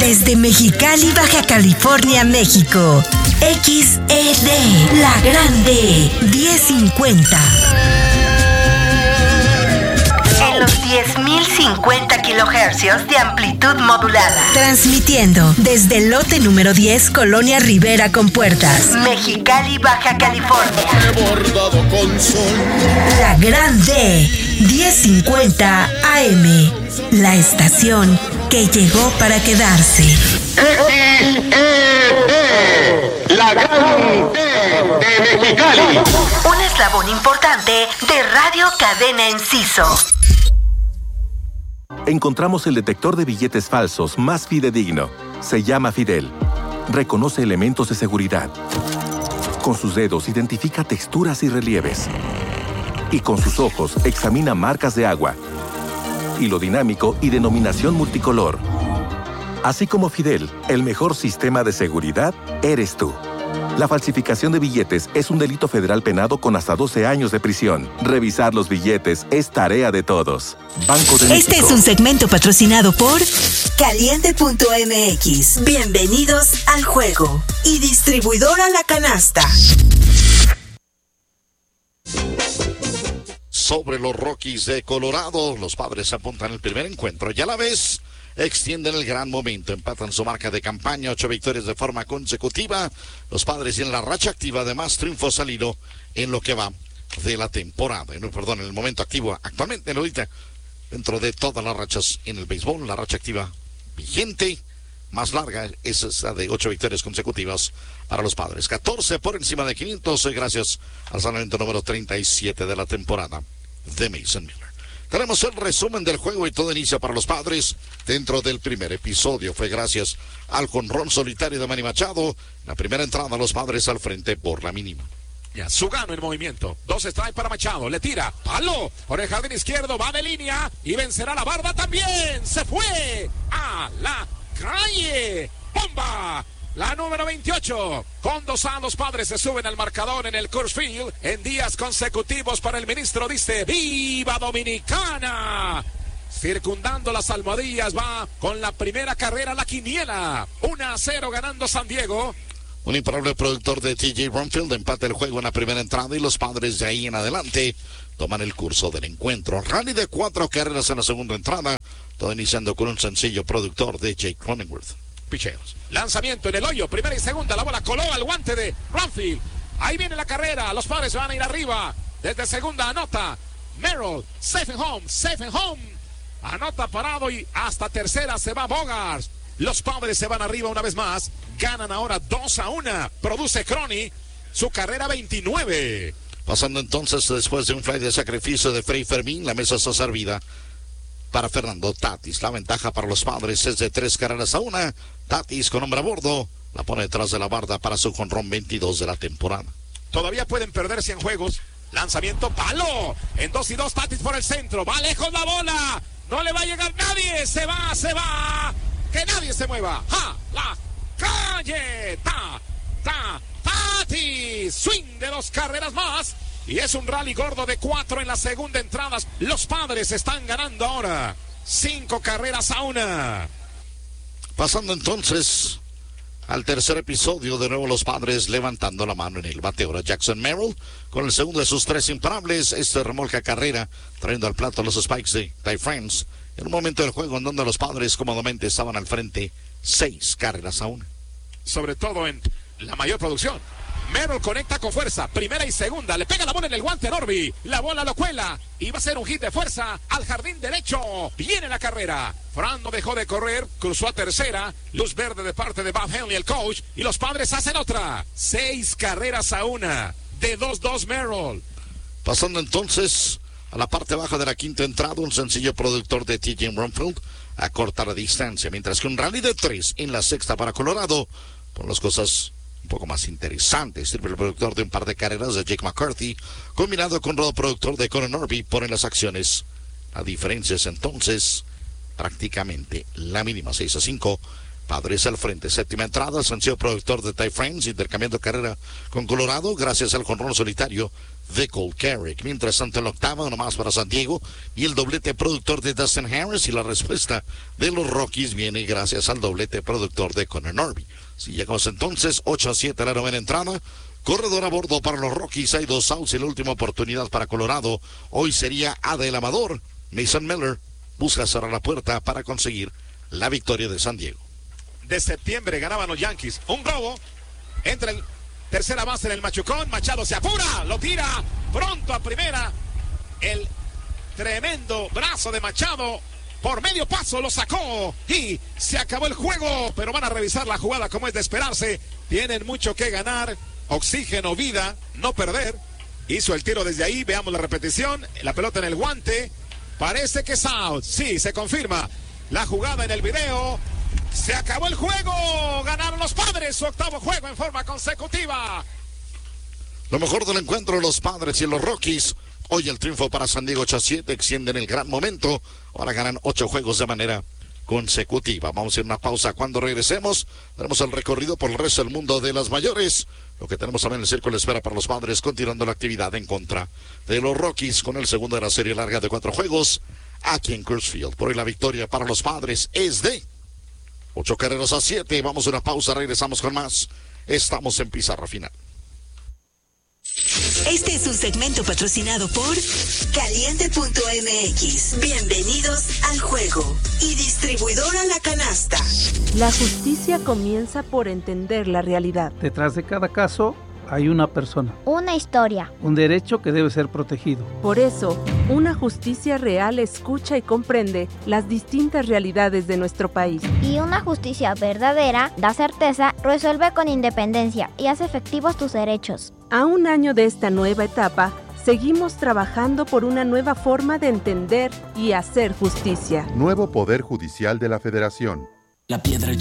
Desde Mexicali, Baja California, México. XED, La Grande, 1050. En los 10.050 kilohercios de amplitud modulada. Transmitiendo desde el lote número 10, Colonia Rivera con Puertas, Mexicali, Baja California. Bordado con sol. La Grande, 1050 AM. La estación que llegó para quedarse. XED, La Grande de Mexicali. Un eslabón importante de Radio Cadena Enciso. Encontramos el detector de billetes falsos más fidedigno. Se llama Fidel. Reconoce elementos de seguridad. Con sus dedos identifica texturas y relieves. Y con sus ojos examina marcas de agua. Hilo dinámico y denominación multicolor. Así como Fidel, el mejor sistema de seguridad eres tú. La falsificación de billetes es un delito federal penado con hasta 12 años de prisión. Revisar los billetes es tarea de todos. Banco de México. Este es un segmento patrocinado por Caliente.mx. Bienvenidos al juego. Y distribuidora La Canasta. Sobre los Rockies de Colorado, los Padres apuntan el primer encuentro y a la vez extienden el gran momento, empatan su marca de campaña, 8 victorias de forma consecutiva. Los Padres tienen la racha activa de más triunfos al hilo en lo que va de la temporada. En el momento activo actualmente, ahorita, dentro de todas las rachas en el béisbol, la racha activa vigente más larga es esa de 8 victorias consecutivas para los Padres. 14 por encima de 500 gracias al salvamento número 37 de la temporada de Mason Miller. Tenemos el resumen del juego y todo inicia para los Padres dentro del primer episodio. Fue gracias al jonrón solitario de Manny Machado. La primera entrada, los Padres al frente por la mínima. Ya, Sugano en movimiento. 2 strikes para Machado. Le tira. Palo. Por el jardín izquierdo. Va de línea. Y vencerá la barda también. Se fue a la calle. ¡Bomba! La número 28. Con 2 a los Padres se suben al marcador en el Coors Field. En días consecutivos para el ministro dice ¡Viva Dominicana! Circundando las almohadillas va con la primera carrera la quiniela. 1-0 ganando San Diego. Un imparable productor de TJ Bromfield empata el juego en la primera entrada y los Padres de ahí en adelante toman el curso del encuentro. Rally de 4 carreras en la segunda entrada. Todo iniciando con un sencillo productor de Jake Cronenworth. Picheos. Lanzamiento en el hoyo, primera y segunda, la bola coló al guante de Bromfield. Ahí viene la carrera, los Padres van a ir arriba. Desde segunda anota Merrill, safe and home. Anota parado y hasta tercera se va Bogaerts. Los Padres se van arriba una vez más. Ganan ahora 2-1. Produce Crony su carrera 29. Pasando entonces después de un fly de sacrificio de Frei Fermín, la mesa está servida para Fernando Tatis. La ventaja para los Padres es de 3-1. Tatis con hombre a bordo la pone detrás de la barda para su jonrón 22 de la temporada. Todavía pueden perder 100 juegos. Lanzamiento, palo. En 2-2, Tatis por el centro. Va lejos la bola. No le va a llegar nadie. Se va. Que nadie se mueva. ¡Ja! La calle. Tatis. Swing de 2 carreras más. Y es un rally gordo de 4 en la segunda entrada. Los Padres están ganando ahora 5-1. Pasando entonces al tercer episodio, de nuevo los Padres levantando la mano en el bateo. Ahora Jackson Merrill con el segundo de sus 3 imparables. Remolca carrera, trayendo al plato los Spikes de Ty France. En un momento del juego en donde los Padres cómodamente estaban al frente 6-1. Sobre todo en la mayor producción. Merrill conecta con fuerza, primera y segunda, le pega la bola en el guante Norby, la bola lo cuela y va a ser un hit de fuerza al jardín derecho. Viene la carrera, Fran no dejó de correr, cruzó a tercera, luz verde de parte de Bob Henley, el coach, y los Padres hacen otra, 6-1, de 2-2 Merrill. Pasando entonces a la parte baja de la quinta entrada, un sencillo productor de TJ Bromfield a cortar distancia, mientras que un rally de 3 en la sexta para Colorado, por las cosas un poco más interesantes. El productor de un par de carreras de Jake McCarthy, combinado con el productor de Conor Norby, ponen las acciones. La diferencia es entonces prácticamente la mínima, 6-5. Padres al frente, séptima entrada, sencillo productor de Ty France, intercambiando carrera con Colorado, gracias al jonrón solitario de Cole Carrick. Mientras tanto, en la octava, nomás para San Diego, y el doblete productor de Dustin Harris, y la respuesta de los Rockies viene gracias al doblete productor de Connor Norby. Si llegamos entonces, 8-7 la novena entrada, corredor a bordo para los Rockies, hay 2 outs y la última oportunidad para Colorado. Hoy sería Adel Amador. Mason Miller busca cerrar la puerta para conseguir la victoria de San Diego. De septiembre ganaban los Yankees. Un globo entre el tercera base en el machucón. Machado se apura, lo tira pronto a primera. El tremendo brazo de Machado por medio paso lo sacó y se acabó el juego. Pero van a revisar la jugada como es de esperarse. Tienen mucho que ganar. Oxígeno, vida, no perder. Hizo el tiro desde ahí. Veamos la repetición. La pelota en el guante. Parece que es out. Sí, se confirma la jugada en el video. Se acabó el juego, ganaron los Padres su octavo juego en forma consecutiva. Lo mejor del encuentro, los Padres y los Rockies. Hoy el triunfo para San Diego 8-7, extienden el gran momento. Ahora ganan 8 juegos de manera consecutiva. Vamos a ir a una pausa. Cuando regresemos, tenemos el recorrido por el resto del mundo de las mayores. Lo que tenemos también en el círculo de espera para los Padres, continuando la actividad en contra de los Rockies con el segundo de la serie larga de 4 juegos aquí en Coors Field. Por hoy la victoria para los Padres es de 8-7. Vamos a una pausa, regresamos con más. Estamos en Pizarra Final. Este es un segmento patrocinado por Caliente.mx. Bienvenidos al juego. Y distribuidora La Canasta. La justicia comienza por entender la realidad. Detrás de cada caso hay una persona. Una historia. Un derecho que debe ser protegido. Por eso, una justicia real escucha y comprende las distintas realidades de nuestro país. Y una justicia verdadera da certeza, resuelve con independencia y hace efectivos tus derechos. A un año de esta nueva etapa, seguimos trabajando por una nueva forma de entender y hacer justicia. Nuevo Poder Judicial de la Federación. La piedra